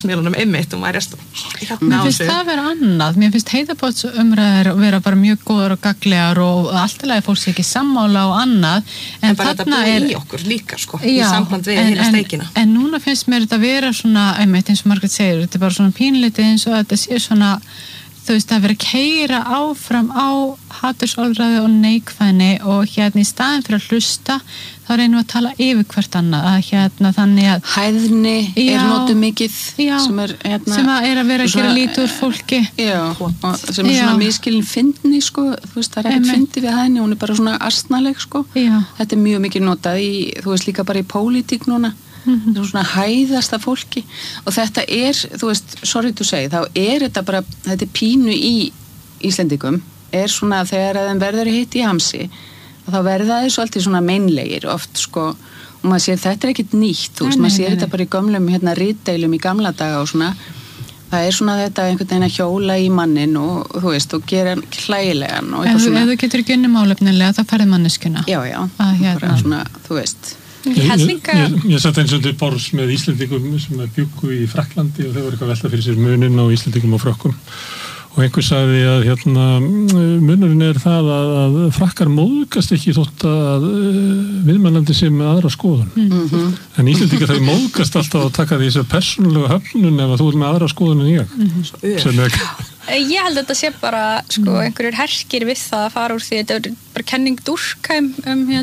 smélunum einmitt og væri Mér finnst það vera annað. Mér finnst heiðabótsumræður vera bara mjög góðar og gagnlegar og alltaf lagi fólk sé ekki sammála og annað. En bara þetta búið í okkur líka, í samband við hina steikina. En núna finnst mér þetta vera svona, einmitt eins og Margrét segir, þetta bara svona pínlítið eins og þetta sé svona, þú veist, að vera að keyra áfram á hatursorðræðu og neikvæðni og í staðinn fyrir að hlusta þá reynum við að tala yfir hvert annað að þannig að hæðni notuð mikið sem sem að vera að gera lítið úr fólki og sem svona miskilin fyndni þú veist, það ekkert fyndi við hæðni, hún bara svona astnaleg þetta mjög mikið notað í, þú veist, líka bara í pólitík núna svona hæðasta fólki og þetta þú veist, sorry to say, þá þetta bara, þetta pínu í Íslendingum svona þegar að þeim verður hitt í hamsi og þá verða þeir svolítið svona meinlegir oft og maður sér þetta ekkert nýtt, þú veist, maður sér þetta bara í gömlum ritdeilum í gamla daga og svona það svona þetta einhvern veginn að hjóla í mannin og þú veist, og gera hann hlægilegan og eitthvað svona. Ef þú getur ekki unni málefnilega þá færði manneskuna. Já, bara svona, þú veist. Ég satt eins og til borðs með Íslendingum sem bjuggu í Frakklandi og þau voru eitthvað velta fyrir sér muninn á Íslendingum og Frökkum og einhver sagði að munurinn það að Frakkar móðgast ekki þótt að viðmælandi sé með aðra skoðun en Íslendingar þau móðgast alltaf að taka því þess að persónulega höfnun ef að þú með aðra skoðun en ég Ég held að þetta sé bara einhverjir herskir við það að fara úr því þetta bara kenning Durkheim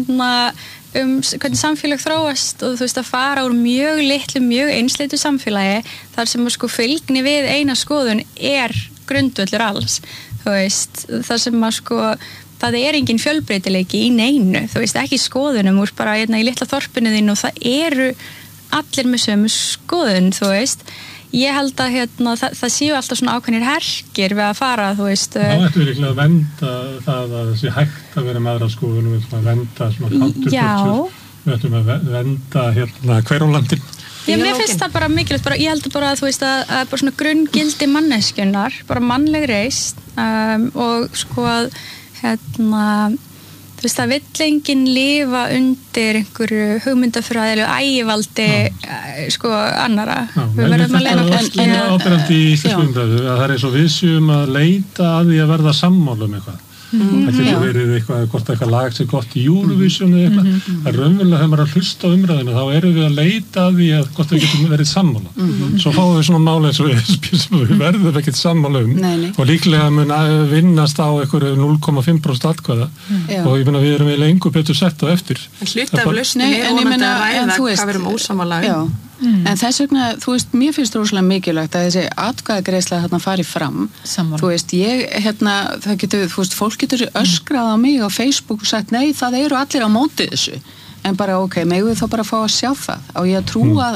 hvernig samfélag þróast og þú veist að fara úr mjög litlu, mjög einsleitu samfélagi þar sem fylgni við eina skoðun grundvöllur alls, þú veist, þar sem það engin fjölbreytileiki í neinu, þú veist, ekki skoðunum úr bara í litla þorpinu þín og það eru allir með sömu skoðun, þú veist. Ég held að það séu alltaf svona ákveðnir herkir við að fara, þú veist. Það ættu líklega að venda það að það sé hægt að vera með aðra skoðunum, við ætlum að venda svona counterculture, við ætlum að venda hverjólandin. Mér finnst það bara mikilvægt, ég held bara að þú veist að bara svona grunngildi manneskjunnar, bara mannleg reisn og að þú veist, það vill enginn lifa undir einhverju hugmyndafræðilegu ægivaldi annara. Við verðum að lifa áberandi í íslensku umræðu að það svo við séum að leita að því að verða sammála eitthvað. Það getur verið eitthvað lag sem gott í Eurovision eða eitthvað. Það raunverulega þegar maður að hlusta á umræðina þá erum við að leita að því að gott við getum verið sammála. Svo fáum við svona mála eins og við verðum ekkert sammála og líklega mun vinnast á einhverju 0,5% atkvæða og ég meina við erum eiginlega engu betur sett á eftir. Hluta af lausnum vonandi að ræða hvað við erum ósammála En þess vegna, þú veist, mér finnst rosalega mikilvægt að þessi atkvæðagreiðsla fari fram. Sammála. Þú veist, það getur, þú veist, fólk getur öskrað á mig á Facebook og sagt, nei, það eru allir á móti þessu. En bara, ok, megum við þá bara fá að sjá það. Og ég trúa,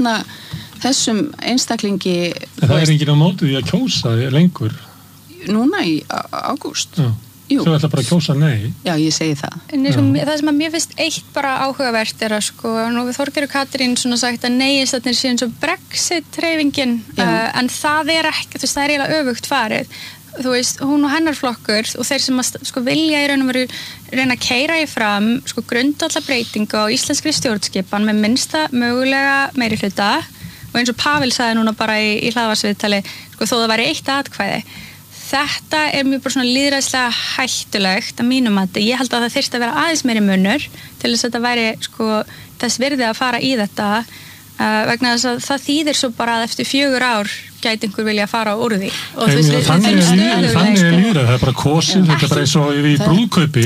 þessum einstaklingi... En það enginn á móti því að kjósa lengur? Núna í ágúst. Já. Jú. Svo ætla bara að kjósa nei. Já, ég segi það. Það sem að mér finnst eitt bara áhugavert nú við Þorgerður Katrín sagt að nei-istatnir séu eins og Brexit-hreyfingin en það ekki, þú veist, það eiginlega öfugt farið. Þú veist, hún og hennar flokkur og þeir sem að vilja í raun og veru reyna að keyra í fram grundvallarbreytingu á íslenskri stjórnskipan með minnsta mögulega meirihluta og eins og Pavel sagði núna bara í hlaðvarpsviðtali þó það væri eitt atkvæði. Þetta mjög bara svona lýðræðislega hættulegt að mínum mati. Ég held að það þyrfti að vera aðeins meiri munur til þess að þetta væri þess virði að fara í þetta vegna þess að það þýðir svo bara að eftir 4 ár gæti einhver vilja að fara úr því. Og þannig lýðræði, það bara kosið, þetta bara eins og í brúðkaupi,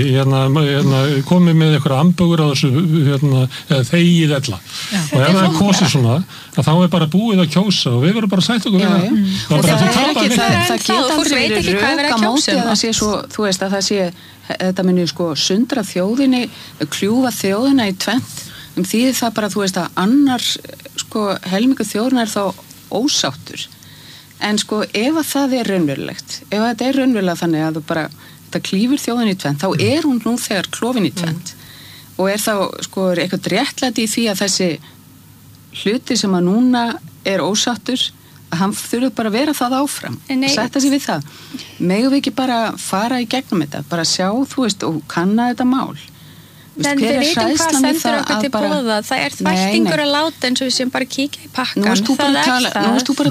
komið með eitthvað ambögur á þessu, eða þegið ella. Og ef það kosið svona, þá bara búið að kjósa og við verðum bara sætt okkur og það geta aldrei verið rök á móti að það sé svo, þú veist að það sé þetta muni sundra þjóðinni, kljúfa þjóðina í tvennt því það bara, þú veist að annar helmingur þjóðina þá ósáttur en ef að það raunverulegt ef þetta raunverulega þannig að þetta klífur þjóðinni í tvennt, þá hún nú þegar klofin í tvennt og þá eitthvað réttlæti í því að þessi hluti sem að núna ósáttur að hann þurfi bara að vera það áfram sætta sig við það megum við ekki bara fara í gegnum þetta bara sjá, þú veist, og kanna þetta mál En við veitum hvað sendur okkur til bóða, það er þvættingur að láta eins og við séum bara kíkja í pakkan, Nú varst þú bara